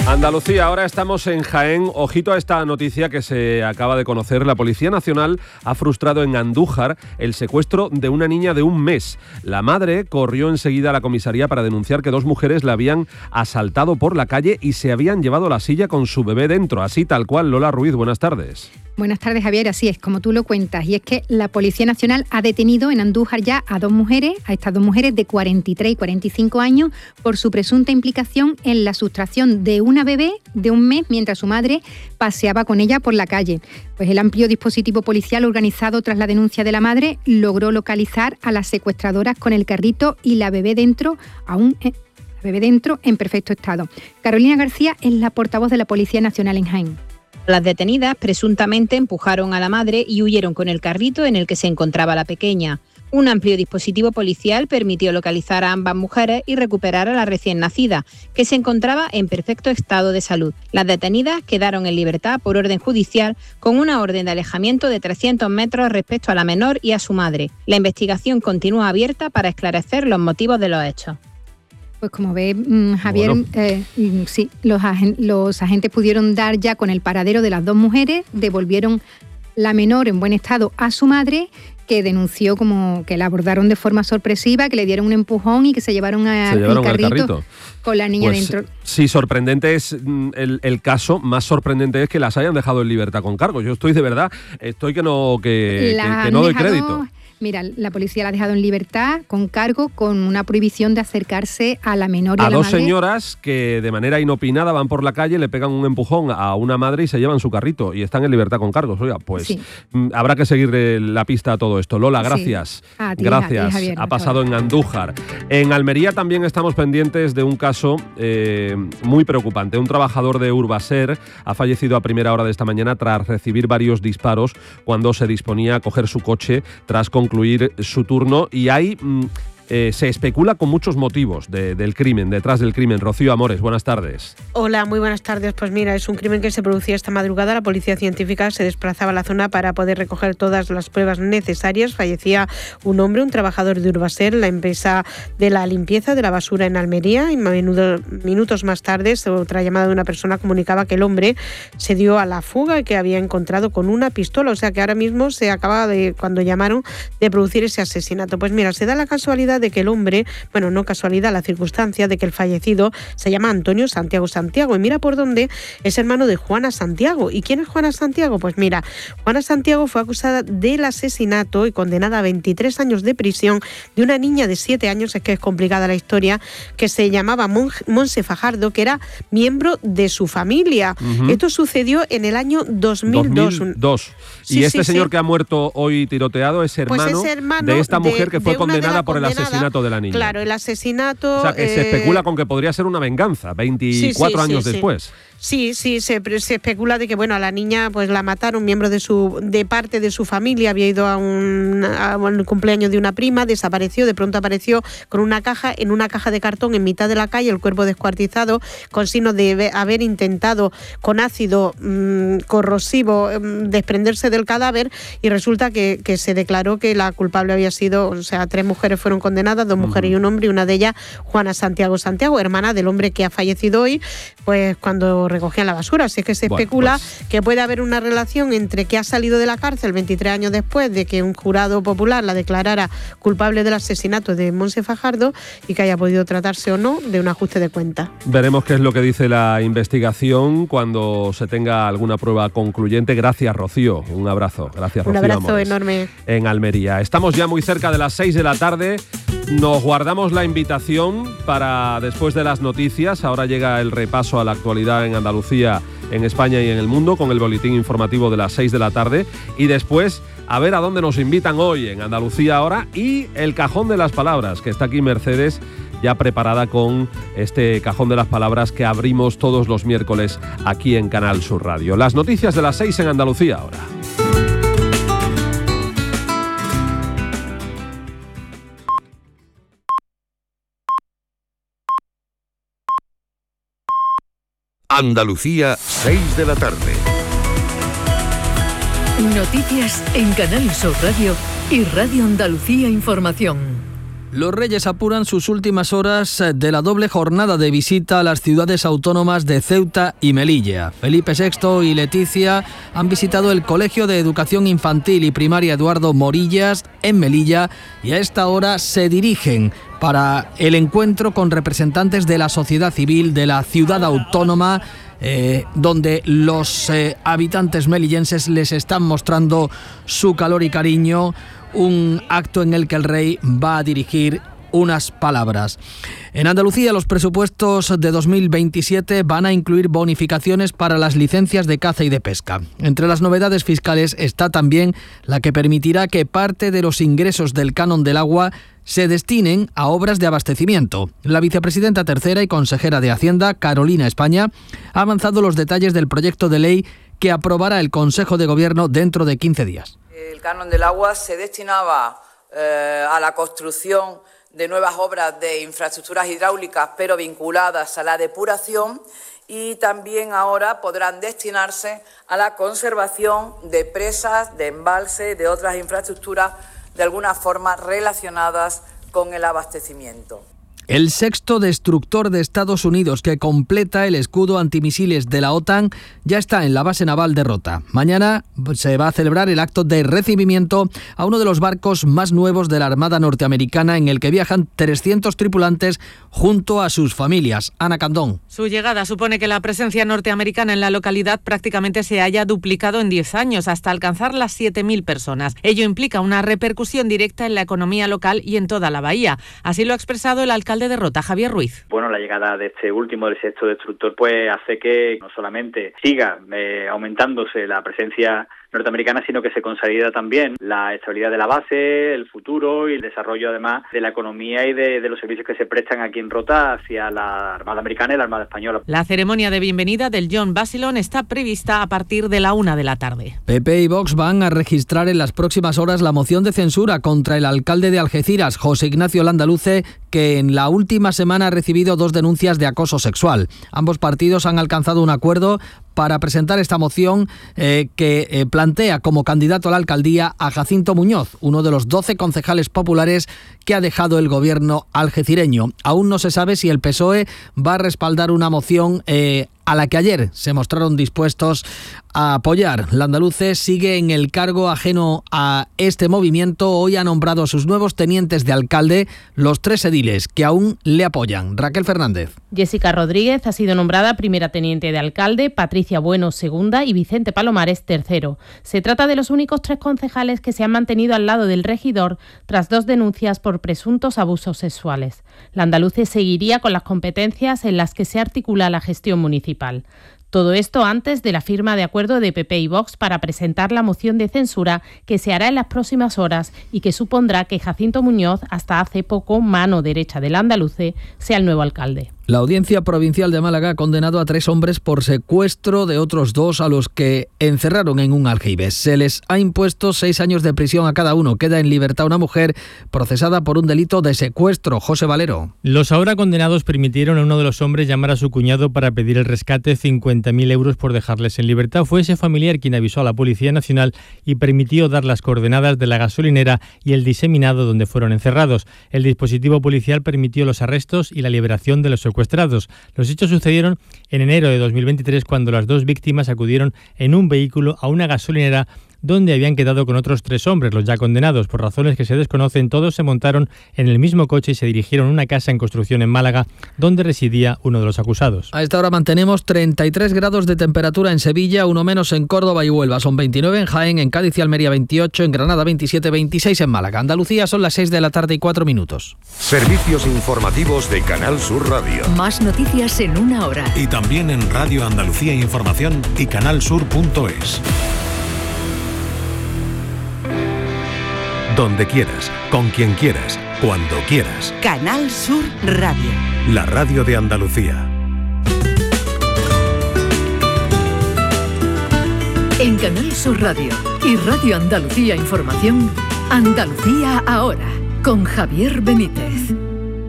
Andalucía, ahora estamos en Jaén. Ojito a esta noticia que se acaba de conocer. La Policía Nacional ha frustrado en Andújar el secuestro de una niña de 1 mes. La madre corrió enseguida a la comisaría para denunciar que 2 mujeres la habían asaltado por la calle y se habían llevado la silla con su bebé dentro. Así tal cual. Lola Ruiz, buenas tardes. Buenas tardes, Javier. Así es, como tú lo cuentas. Y es que la Policía Nacional ha detenido en Andújar ya a estas dos mujeres de 43 y 45 años por su presunta implicación en la sustracción de una bebé de 1 mes mientras su madre paseaba con ella por la calle. Pues el amplio dispositivo policial organizado tras la denuncia de la madre logró localizar a las secuestradoras con el carrito y la bebé dentro en perfecto estado. Carolina García es la portavoz de la Policía Nacional en Jaén. Las detenidas presuntamente empujaron a la madre y huyeron con el carrito en el que se encontraba la pequeña. Un amplio dispositivo policial permitió localizar a ambas mujeres y recuperar a la recién nacida, que se encontraba en perfecto estado de salud. Las detenidas quedaron en libertad por orden judicial con una orden de alejamiento de 300 metros respecto a la menor y a su madre. La investigación continúa abierta para esclarecer los motivos de los hechos. Pues como ve, Javier, sí, los agentes pudieron dar ya con el paradero de las 2 mujeres, devolvieron la menor en buen estado a su madre, que denunció como que la abordaron de forma sorpresiva, que le dieron un empujón y que se llevaron al carrito con la niña dentro. Sí, sorprendente es el caso, más sorprendente es que las hayan dejado en libertad con cargos. Yo estoy que no doy crédito. Mira, la policía la ha dejado en libertad con cargo, con una prohibición de acercarse a la menor y a la madre. A 2 señoras que de manera inopinada van por la calle, le pegan un empujón a una madre y se llevan su carrito y están en libertad con cargos. Oiga, pues sí. Habrá que seguir la pista a todo esto. Lola, gracias. Sí. A ti, gracias. A ti, Javier, ha pasado en Andújar. En Almería también estamos pendientes de un caso muy preocupante. Un trabajador de Urbaser ha fallecido a primera hora de esta mañana tras recibir varios disparos cuando se disponía a coger su coche tras concluir su turno, y hay se especula con muchos motivos detrás del crimen. Rocío Amores, buenas tardes. Hola, muy buenas tardes. Pues mira, es un crimen que se producía esta madrugada. La policía científica se desplazaba a la zona para poder recoger todas las pruebas necesarias. Fallecía un hombre, un trabajador de Urbaser, la empresa de la limpieza de la basura en Almería, y minutos más tarde otra llamada de una persona comunicaba que el hombre se dio a la fuga y que había encontrado con una pistola. O sea que ahora mismo se acaba cuando llamaron, de producir ese asesinato. Pues mira, se da la casualidad de que el hombre, bueno, no casualidad, la circunstancia de que el fallecido se llama Antonio Santiago, y mira por dónde, es hermano de Juana Santiago. ¿Y quién es Juana Santiago? Pues mira, Juana Santiago fue acusada del asesinato y condenada a 23 años de prisión de una niña de 7 años, es que es complicada la historia, que se llamaba Monse Fajardo, que era miembro de su familia. Uh-huh. Esto sucedió en el año 2002. Sí, y este señor que ha muerto hoy tiroteado es hermano de esta mujer que fue condenada por el asesinato de la niña. Claro, el asesinato... O sea, que se especula con que podría ser una venganza 24 años después. Sí, se especula de que, bueno, a la niña pues la mataron, miembro de parte de su familia, había ido a un cumpleaños de una prima, desapareció, de pronto apareció con una caja de cartón en mitad de la calle, el cuerpo descuartizado, con signos de haber intentado con ácido corrosivo desprenderse del cadáver, y resulta que se declaró que la culpable había sido, o sea, 3 mujeres fueron condenadas, 2 mujeres y un hombre, y una de ellas, Juana Santiago, hermana del hombre que ha fallecido hoy, pues cuando recogían la basura. Así es que se especula que puede haber una relación entre que ha salido de la cárcel 23 años después de que un jurado popular la declarara culpable del asesinato de Monse Fajardo y que haya podido tratarse o no de un ajuste de cuenta. Veremos qué es lo que dice la investigación cuando se tenga alguna prueba concluyente. Gracias, Rocío. Un abrazo. Gracias, Rocío. Un abrazo Amores, enorme. En Almería. Estamos ya muy cerca de las 6 de la tarde. Nos guardamos la invitación para después de las noticias. Ahora llega el repaso a la actualidad en Andalucía, en España y en el mundo, con el boletín informativo de las 6 de la tarde. Y después, a ver a dónde nos invitan hoy en Andalucía Ahora, y el cajón de las palabras, que está aquí Mercedes, ya preparada con este cajón de las palabras que abrimos todos los miércoles aquí en Canal Sur Radio. Las noticias de las 6 en Andalucía Ahora. Andalucía, 6 de la tarde. Noticias en Canal Sur Radio y Radio Andalucía Información. Los Reyes apuran sus últimas horas de la doble jornada de visita a las ciudades autónomas de Ceuta y Melilla. Felipe VI y Leticia han visitado el Colegio de Educación Infantil y Primaria Eduardo Morillas en Melilla y a esta hora se dirigen para el encuentro con representantes de la sociedad civil de la ciudad autónoma, donde los habitantes melillenses les están mostrando su calor y cariño. Un acto en el que el rey va a dirigir unas palabras. En Andalucía, los presupuestos de 2027 van a incluir bonificaciones para las licencias de caza y de pesca. Entre las novedades fiscales está también la que permitirá que parte de los ingresos del canon del agua se destinen a obras de abastecimiento. La vicepresidenta tercera y consejera de Hacienda, Carolina España, ha avanzado los detalles del proyecto de ley que aprobará el Consejo de Gobierno dentro de 15 días. El canon del agua se destinaba a la construcción de nuevas obras de infraestructuras hidráulicas, pero vinculadas a la depuración, y también ahora podrán destinarse a la conservación de presas, de embalses, de otras infraestructuras de alguna forma relacionadas con el abastecimiento. El sexto destructor de Estados Unidos que completa el escudo antimisiles de la OTAN ya está en la base naval de Rota. Mañana se va a celebrar el acto de recibimiento a uno de los barcos más nuevos de la Armada norteamericana, en el que viajan 300 tripulantes junto a sus familias. Ana Candón. Su llegada supone que la presencia norteamericana en la localidad prácticamente se haya duplicado en 10 años, hasta alcanzar las 7.000 personas. Ello implica una repercusión directa en la economía local y en toda la bahía. Así lo ha expresado el alcalde de Rota, Javier Ruiz. Bueno, la llegada de este último, del sexto destructor, pues hace que no solamente siga aumentándose la presencia norteamericana, sino que se consolida también la estabilidad de la base, el futuro y el desarrollo, además, de la economía y de los servicios que se prestan aquí en Rota hacia la Armada Americana y la Armada Española. La ceremonia de bienvenida del John Basildon está prevista a partir de la 1 de la tarde. PP y Vox van a registrar en las próximas horas la moción de censura contra el alcalde de Algeciras, José Ignacio Landaluce, que en la última semana ha recibido 2 denuncias de acoso sexual. Ambos partidos han alcanzado un acuerdo para presentar esta moción que plantea como candidato a la alcaldía a Jacinto Muñoz, uno de los 12 concejales populares que ha dejado el gobierno algecireño. Aún no se sabe si el PSOE va a respaldar una moción a la que ayer se mostraron dispuestos a apoyar. Landaluce sigue en el cargo ajeno a este movimiento. Hoy ha nombrado a sus nuevos tenientes de alcalde, los 3 ediles que aún le apoyan. Raquel Fernández. Jessica Rodríguez ha sido nombrada primera teniente de alcalde, Patricia Bueno segunda y Vicente Palomares tercero. Se trata de los únicos 3 concejales que se han mantenido al lado del regidor tras 2 denuncias por presuntos abusos sexuales. Landaluce seguiría con las competencias en las que se articula la gestión municipal. Todo esto antes de la firma de acuerdo de PP y Vox para presentar la moción de censura que se hará en las próximas horas y que supondrá que Jacinto Muñoz, hasta hace poco mano derecha del Landaluce, sea el nuevo alcalde. La Audiencia Provincial de Málaga ha condenado a 3 hombres por secuestro de otros 2 a los que encerraron en un aljibe. Se les ha impuesto 6 años de prisión a cada uno. Queda en libertad una mujer procesada por un delito de secuestro. José Valero. Los ahora condenados permitieron a uno de los hombres llamar a su cuñado para pedir el rescate, 50.000 euros por dejarles en libertad. Fue ese familiar quien avisó a la Policía Nacional y permitió dar las coordenadas de la gasolinera y el diseminado donde fueron encerrados. El dispositivo policial permitió los arrestos y la liberación de los secuestrados. Los hechos sucedieron en enero de 2023, cuando las 2 víctimas acudieron en un vehículo a una gasolinera donde habían quedado con otros 3 hombres, los ya condenados. Por razones que se desconocen, todos se montaron en el mismo coche y se dirigieron a una casa en construcción en Málaga, donde residía uno de los acusados. A esta hora mantenemos 33 grados de temperatura en Sevilla, 1 menos en Córdoba y Huelva. Son 29 en Jaén, en Cádiz y Almería 28, en Granada 27, 26 en Málaga. Andalucía son las 6 de la tarde y 4 minutos. Servicios informativos de Canal Sur Radio. Más noticias en 1 hora. Y también en Radio Andalucía Información y canalsur.es. Donde quieras, con quien quieras, cuando quieras. Canal Sur Radio. La radio de Andalucía. En Canal Sur Radio y Radio Andalucía Información, Andalucía ahora, con Javier Benítez.